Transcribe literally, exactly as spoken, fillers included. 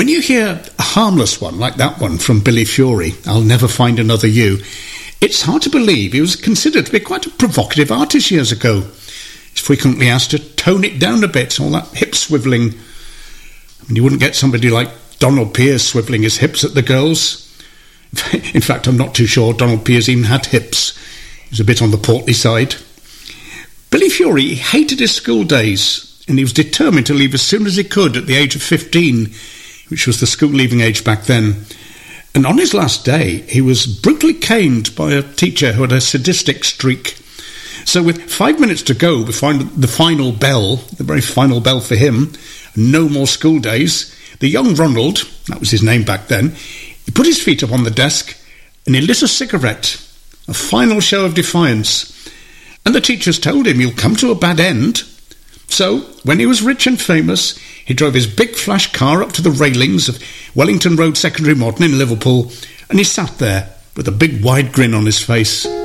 When you hear a harmless one like that one from Billy Fury, I'll Never Find Another You, it's hard to believe he was considered to be quite a provocative artist years ago. He's frequently asked to tone it down a bit, all that hip swivelling. I mean, you wouldn't get somebody like Donald Pierce swivelling his hips at the girls. In fact, I'm not too sure Donald Pierce even had hips. He was a bit on the portly side. Billy Fury hated his school days, and he was determined to leave as soon as he could at the age of fifteen, which was the school-leaving age back then. And on his last day, he was brutally caned by a teacher who had a sadistic streak. So with five minutes to go before the final bell, the very final bell for him, no more school days, the young Ronald, that was his name back then, he put his feet up on the desk and he lit a cigarette, a final show of defiance. And the teachers told him he'll come to a bad end. So, when he was rich and famous, he drove his big flash car up to the railings of Wellington Road Secondary Modern in Liverpool, and he sat there with a big wide grin on his face.